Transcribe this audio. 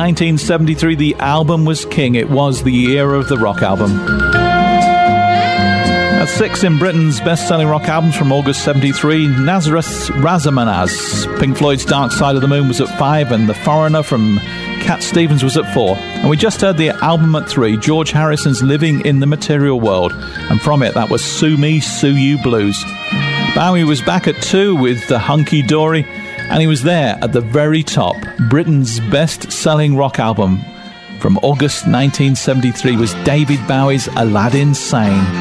1973, the album was king. It was the era of the rock album. At 6 in Britain's best-selling rock albums from August 73, Nazareth Razamanaz. Pink Floyd's Dark Side of the Moon was at 5, and The Foreigner from Cat Stevens was at 4. And we just heard the album at 3, George Harrison's Living in the Material World. And from it, that was Sue Me, Sue You Blues. Bowie was back at 2 with the Hunky Dory, and he was there at the very top. Britain's best-selling rock album from August 1973 was David Bowie's Aladdin Sane.